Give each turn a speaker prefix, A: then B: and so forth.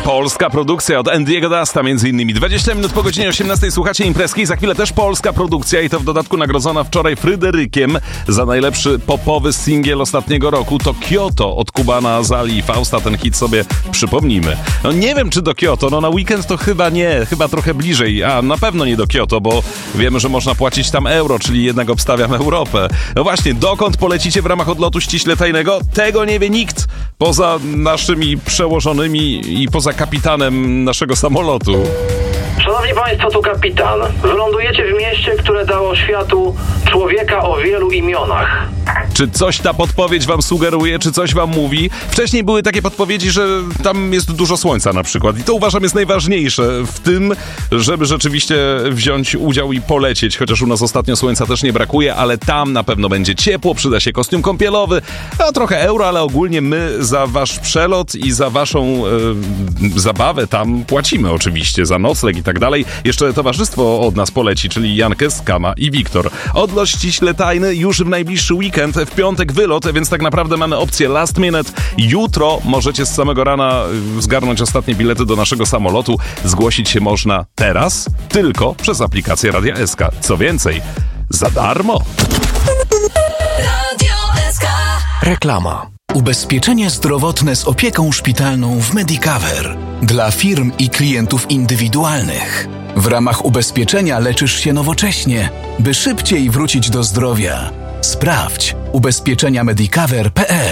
A: Polska produkcja od Andiego Dusta między innymi. 20 minut po godzinie 18 słuchacie imprezki. Za chwilę też polska produkcja i to w dodatku nagrodzona wczoraj Fryderykiem za najlepszy popowy singiel ostatniego roku. To Kyoto od Kubana, Azali i Fausta. Ten hit sobie przypomnijmy. No nie wiem, czy do Kyoto. No na weekend to chyba nie. Chyba trochę bliżej. A na pewno nie do Kyoto, bo wiemy, że można płacić tam euro, czyli jednak obstawiam Europę. No właśnie, dokąd polecicie w ramach odlotu ściśle tajnego? Tego nie wie nikt poza naszymi przełożonymi i poza kapitanem naszego samolotu.
B: Szanowni Państwo, tu kapitan. Wylądujecie w mieście, które dało światu człowieka o wielu imionach.
A: Czy coś ta podpowiedź wam sugeruje, czy coś wam mówi? Wcześniej były takie podpowiedzi, że tam jest dużo słońca na przykład. I to uważam jest najważniejsze w tym, żeby rzeczywiście wziąć udział i polecieć. Chociaż u nas ostatnio słońca też nie brakuje, ale tam na pewno będzie ciepło, przyda się kostium kąpielowy, a trochę euro, ale ogólnie my za wasz przelot i za waszą zabawę tam płacimy oczywiście, za nocleg i tak dalej. Jeszcze towarzystwo od nas poleci, czyli Jankes, Kama i Wiktor. Odlot ściśle tajny już w najbliższy weekend, w piątek wylot, więc tak naprawdę mamy opcję last minute. Jutro możecie z samego rana zgarnąć ostatnie bilety do naszego samolotu. Zgłosić się można teraz tylko przez aplikację Radia SK. Co więcej, za darmo.
C: Radio SK.
D: Reklama. Ubezpieczenie zdrowotne z opieką szpitalną w Medicover. Dla firm i klientów indywidualnych. W ramach ubezpieczenia leczysz się nowocześnie, by szybciej wrócić do zdrowia. Sprawdź ubezpieczeniamedicover.pl.